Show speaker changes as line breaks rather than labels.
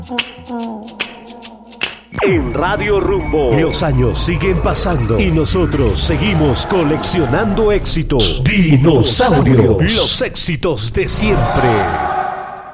En Radio Rumbo,
los años siguen pasando y nosotros seguimos coleccionando éxitos. Dinosaurios, los éxitos de siempre.